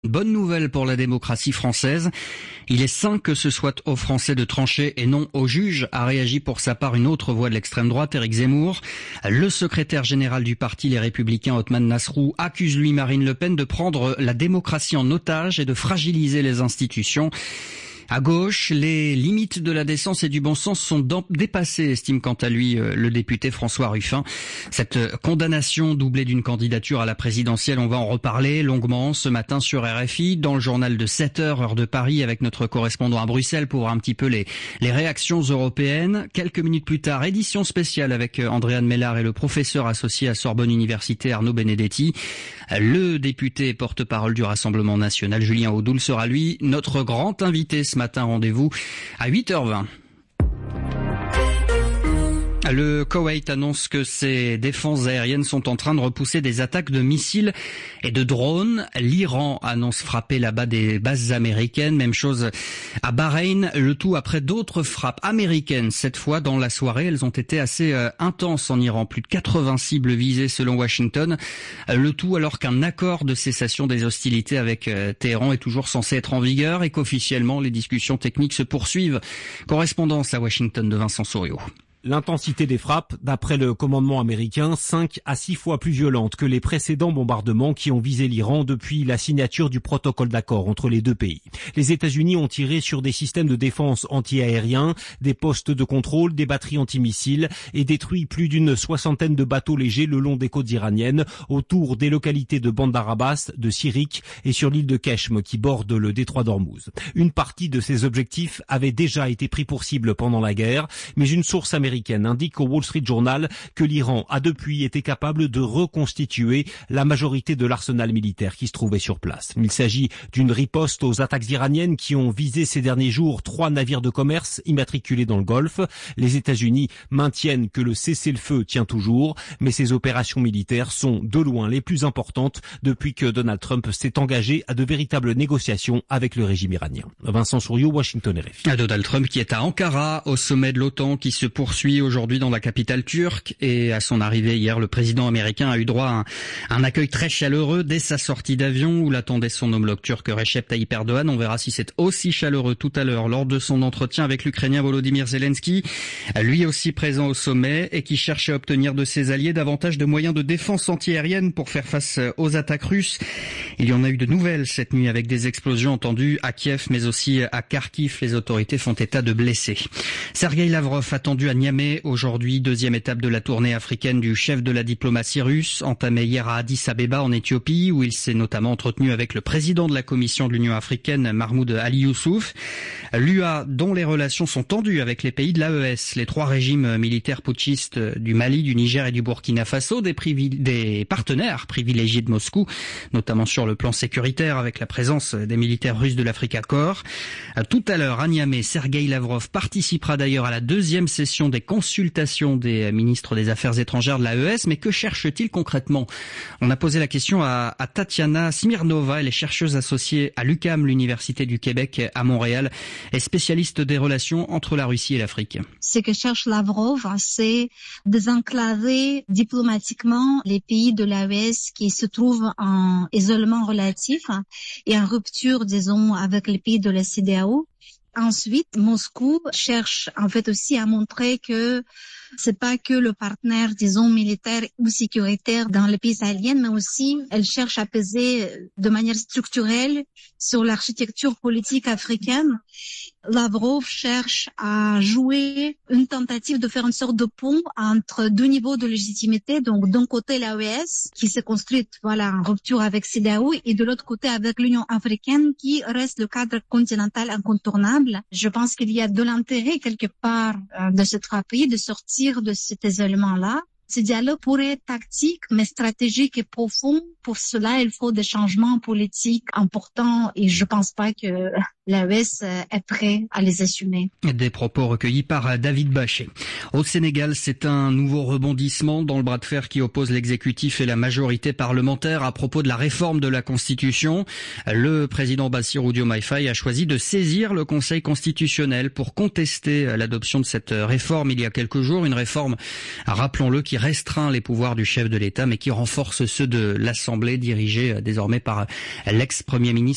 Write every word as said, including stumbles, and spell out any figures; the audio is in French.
Bonne nouvelle pour la démocratie française. Il est sain que ce soit aux Français de trancher et non aux juges, a réagi pour sa part une autre voix de l'extrême droite, Éric Zemmour. Le secrétaire général du parti Les Républicains, Othman Nasrou, accuse lui Marine Le Pen de prendre la démocratie en otage et de fragiliser les institutions. À gauche, les limites de la décence et du bon sens sont dépassées, estime quant à lui le député François Ruffin. Cette condamnation doublée d'une candidature à la présidentielle, on va en reparler longuement ce matin sur R F I, dans le journal de sept heures, heure de Paris, avec notre correspondant à Bruxelles pour voir un petit peu les, les réactions européennes. Quelques minutes plus tard, édition spéciale avec Andréane Mellard et le professeur associé à Sorbonne Université Arnaud Benedetti. Le député porte-parole du Rassemblement national, Julien Audoul, sera lui notre grand invité ce matin. Rendez-vous à huit heures vingt. Le Koweït annonce que ses défenses aériennes sont en train de repousser des attaques de missiles et de drones. L'Iran annonce frapper là-bas des bases américaines. Même chose à Bahreïn. Le tout après d'autres frappes américaines. Cette fois, dans la soirée, elles ont été assez euh, intenses en Iran. Plus de quatre-vingts cibles visées selon Washington. Le tout alors qu'un accord de cessation des hostilités avec euh, Téhéran est toujours censé être en vigueur et qu'officiellement les discussions techniques se poursuivent. Correspondance à Washington de Vincent Souriau. L'intensité des frappes, d'après le commandement américain, cinq à six fois plus violente que les précédents bombardements qui ont visé l'Iran depuis la signature du protocole d'accord entre les deux pays. Les États-Unis ont tiré sur des systèmes de défense anti-aériens, des postes de contrôle, des batteries antimissiles et détruit plus d'une soixantaine de bateaux légers le long des côtes iraniennes, autour des localités de Bandar Abbas, de Sirik et sur l'île de Keshm qui borde le détroit d'Ormuz. Une partie de ces objectifs avait déjà été pris pour cible pendant la guerre, mais une source américaine indique au Wall Street Journal que l'Iran a depuis été capable de reconstituer la majorité de l'arsenal militaire qui se trouvait sur place. Il s'agit d'une riposte aux attaques iraniennes qui ont visé ces derniers jours trois navires de commerce immatriculés dans le Golfe. Les États-Unis maintiennent que le cessez-le-feu tient toujours, mais ces opérations militaires sont de loin les plus importantes depuis que Donald Trump s'est engagé à de véritables négociations avec le régime iranien. Vincent Souriau, Washington R F I. Donald Trump qui est à Ankara au sommet de l'OTAN qui se poursuit aujourd'hui dans la capitale turque, et à son arrivée hier, le président américain a eu droit à un, un accueil très chaleureux dès sa sortie d'avion où l'attendait son homologue turc Recep Tayyip Erdogan. On verra si c'est aussi chaleureux tout à l'heure lors de son entretien avec l'Ukrainien Volodymyr Zelensky, lui aussi présent au sommet et qui cherche à obtenir de ses alliés davantage de moyens de défense antiaérienne pour faire face aux attaques russes. Il y en a eu de nouvelles cette nuit avec des explosions entendues à Kiev mais aussi à Kharkiv. Les autorités font état de blessés. Sergueï Lavrov attendu à Niamey aujourd'hui, deuxième étape de la tournée africaine du chef de la diplomatie russe, entamée hier à Addis Abeba en Éthiopie, où il s'est notamment entretenu avec le président de la Commission de l'Union africaine, Mahmoud Ali Youssouf. L'U A, dont les relations sont tendues avec les pays de l'A E S, les trois régimes militaires putschistes du Mali, du Niger et du Burkina Faso, des, privil- des partenaires privilégiés de Moscou, notamment sur le plan sécuritaire avec la présence des militaires russes de l'Africa Corps. Tout à l'heure, à Niamey, Sergueï Lavrov participera d'ailleurs à la deuxième session des consultation des ministres des Affaires étrangères de l'A E S, mais que cherche-t-il concrètement? On a posé la question à, à Tatiana Smirnova, elle est chercheuse associée à l'U Q A M, l'Université du Québec à Montréal, et spécialiste des relations entre la Russie et l'Afrique. Ce que cherche Lavrov, c'est désenclaver diplomatiquement les pays de l'A E S qui se trouvent en isolement relatif et en rupture, disons, avec les pays de la C D A O. Ensuite, Moscou cherche en fait aussi à montrer que c'est pas que le partenaire, disons, militaire ou sécuritaire dans les pays sahéliens, mais aussi elle cherche à peser de manière structurelle sur l'architecture politique africaine. Lavrov cherche à jouer une tentative de faire une sorte de pont entre deux niveaux de légitimité. Donc, d'un côté, l'A E S, qui s'est construite, voilà, en rupture avec C D A O, et de l'autre côté, avec l'Union africaine, qui reste le cadre continental incontournable. Je pense qu'il y a de l'intérêt, quelque part, de ces trois pays de sortir de cet isolement-là. Ce dialogue pourrait être tactique, mais stratégique et profond. Pour cela, il faut des changements politiques importants et je pense pas que l'A E S est prêt à les assumer. Des propos recueillis par David Bachet. Au Sénégal, c'est un nouveau rebondissement dans le bras de fer qui oppose l'exécutif et la majorité parlementaire à propos de la réforme de la Constitution. Le président Bassirou Diomaye Faye a choisi de saisir le Conseil constitutionnel pour contester l'adoption de cette réforme il y a quelques jours. Une réforme, rappelons-le, qui restreint les pouvoirs du chef de l'État mais qui renforce ceux de l'Assemblée dirigée désormais par l'ex-premier ministre